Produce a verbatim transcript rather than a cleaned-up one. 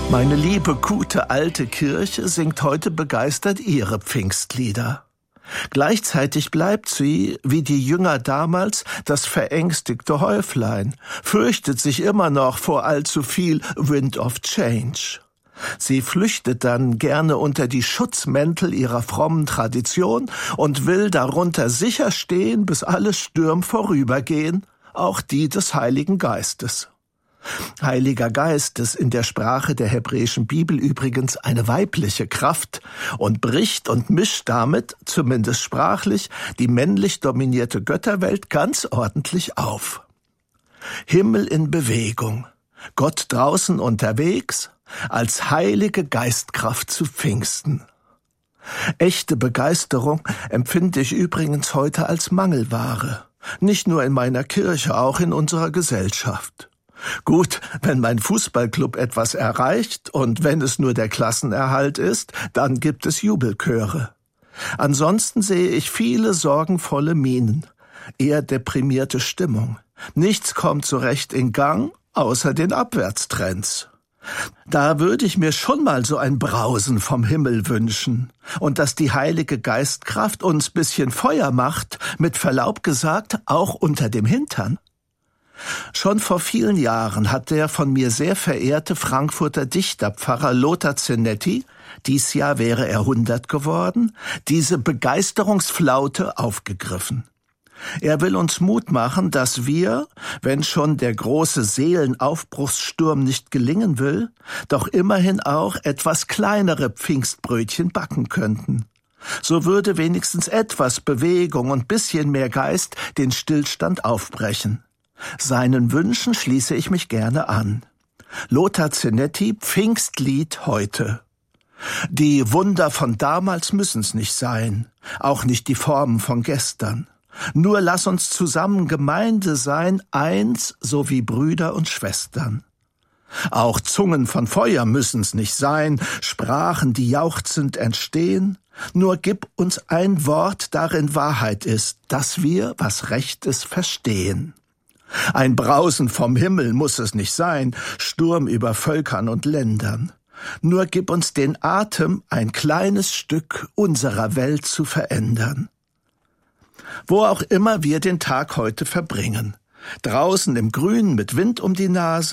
Meine liebe, gute, alte Kirche singt heute begeistert ihre Pfingstlieder. Gleichzeitig bleibt sie, wie die Jünger damals, das verängstigte Häuflein, fürchtet sich immer noch vor allzu viel Wind of Change. Sie flüchtet dann gerne unter die Schutzmäntel ihrer frommen Tradition und will darunter sicher stehen, bis alle Stürme vorübergehen, auch die des Heiligen Geistes. Heiliger Geist ist in der Sprache der hebräischen Bibel übrigens eine weibliche Kraft und bricht und mischt damit, zumindest sprachlich, die männlich dominierte Götterwelt ganz ordentlich auf. Himmel in Bewegung, Gott draußen unterwegs, als heilige Geistkraft zu Pfingsten. Echte Begeisterung empfinde ich übrigens heute als Mangelware, nicht nur in meiner Kirche, auch in unserer Gesellschaft. Gut, wenn mein Fußballclub etwas erreicht und wenn es nur der Klassenerhalt ist, dann gibt es Jubelchöre. Ansonsten sehe ich viele sorgenvolle Mienen, eher deprimierte Stimmung. Nichts kommt so recht in Gang, außer den Abwärtstrends. Da würde ich mir schon mal so ein Brausen vom Himmel wünschen und dass die Heilige Geistkraft uns bisschen Feuer macht, mit Verlaub gesagt, auch unter dem Hintern. Schon vor vielen Jahren hat der von mir sehr verehrte Frankfurter Dichterpfarrer Lothar Zenetti, dies Jahr wäre er hundert geworden, diese Begeisterungsflaute aufgegriffen. Er will uns Mut machen, dass wir, wenn schon der große Seelenaufbruchssturm nicht gelingen will, doch immerhin auch etwas kleinere Pfingstbrötchen backen könnten. So würde wenigstens etwas Bewegung und bisschen mehr Geist den Stillstand aufbrechen. Seinen Wünschen schließe ich mich gerne an. Lothar Zenetti, Pfingstlied heute. Die Wunder von damals müssen's nicht sein, auch nicht die Formen von gestern. Nur lass uns zusammen Gemeinde sein, eins, so wie Brüder und Schwestern. Auch Zungen von Feuer müssen's nicht sein, Sprachen, die jauchzend entstehen. Nur gib uns ein Wort, darin Wahrheit ist, dass wir, was recht ist, verstehen. Ein Brausen vom Himmel muss es nicht sein, Sturm über Völkern und Ländern. Nur gib uns den Atem, ein kleines Stück unserer Welt zu verändern. Wo auch immer wir den Tag heute verbringen, draußen im Grün mit Wind um die Nase,